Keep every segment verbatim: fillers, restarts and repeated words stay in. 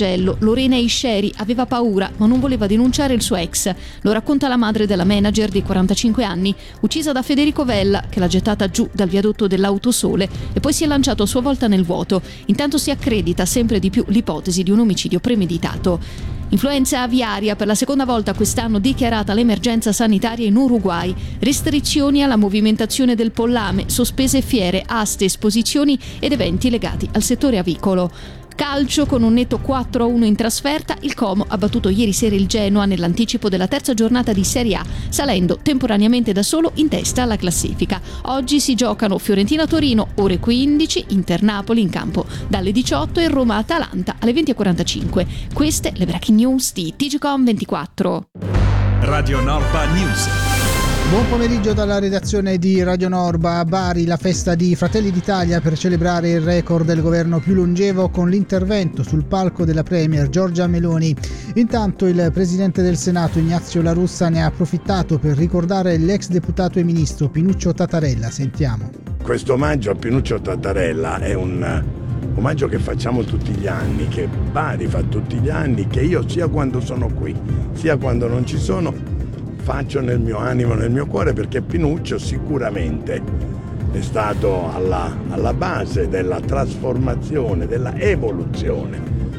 Augello. Lorena Isceri aveva paura ma non voleva denunciare il suo ex. Lo racconta la madre della manager di quarantacinque anni, uccisa da Federico Vella, che l'ha gettata giù dal viadotto dell'Autosole e poi si è lanciato a sua volta nel vuoto. Intanto si accredita sempre di più l'ipotesi di un omicidio premeditato. Influenza aviaria, per la seconda volta quest'anno dichiarata l'emergenza sanitaria in Uruguay. Restrizioni alla movimentazione del pollame, sospese fiere, aste, esposizioni ed eventi legati al settore avicolo. Calcio, con un netto quattro a uno in trasferta, il Como ha battuto ieri sera il Genoa nell'anticipo della terza giornata di Serie A, salendo temporaneamente da solo in testa alla classifica. Oggi si giocano Fiorentina-Torino ore quindici, Inter-Napoli in campo dalle diciotto e Roma-Atalanta alle venti e quarantacinque. Queste le breaking news di T G Com ventiquattro. Radio Norba News. Buon pomeriggio dalla redazione di Radio Norba. A Bari la festa di Fratelli d'Italia per celebrare il record del governo più longevo con l'intervento sul palco della Premier Giorgia Meloni. Intanto il presidente del Senato Ignazio La Russa ne ha approfittato per ricordare l'ex deputato e ministro Pinuccio Tatarella. Sentiamo. Questo omaggio a Pinuccio Tatarella è un omaggio che facciamo tutti gli anni, che Bari fa tutti gli anni, che io sia quando sono qui, sia quando non ci sono, faccio nel mio animo, nel mio cuore, perché Pinuccio sicuramente è stato alla, alla base della trasformazione, della evoluzione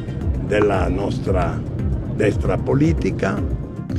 della nostra destra politica.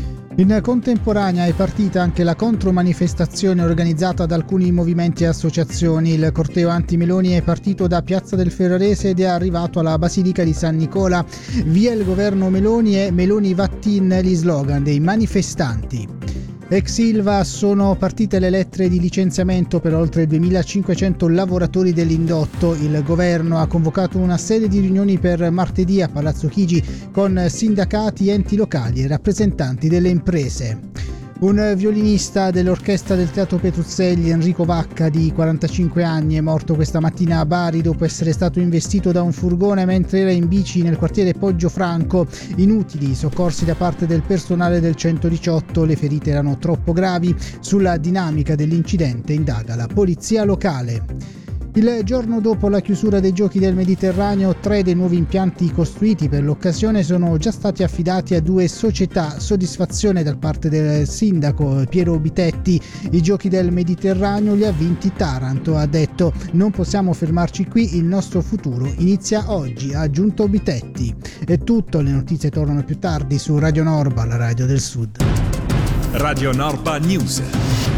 In contemporanea è partita anche la contromanifestazione organizzata da alcuni movimenti e associazioni. Il corteo anti-Meloni è partito da Piazza del Ferrarese ed è arrivato alla Basilica di San Nicola. Via il governo Meloni e Meloni Vattin gli slogan dei manifestanti. Ex Ilva, sono partite le lettere di licenziamento per oltre duemilacinquecento lavoratori dell'indotto. Il governo ha convocato una serie di riunioni per martedì a Palazzo Chigi con sindacati, enti locali e rappresentanti delle imprese. Un violinista dell'orchestra del Teatro Petruzzelli, Enrico Vacca, di quarantacinque anni, è morto questa mattina a Bari dopo essere stato investito da un furgone mentre era in bici nel quartiere Poggio-Franco. Inutili i soccorsi da parte del personale del centodiciotto, le ferite erano troppo gravi. Sulla dinamica dell'incidente indaga la polizia locale. Il giorno dopo la chiusura dei Giochi del Mediterraneo, tre dei nuovi impianti costruiti per l'occasione sono già stati affidati a due società. Soddisfazione da parte del sindaco Piero Bitetti. I Giochi del Mediterraneo li ha vinti Taranto, ha detto. Non possiamo fermarci qui, il nostro futuro inizia oggi, ha aggiunto Bitetti. È tutto, le notizie tornano più tardi su Radio Norba, la radio del Sud. Radio Norba News.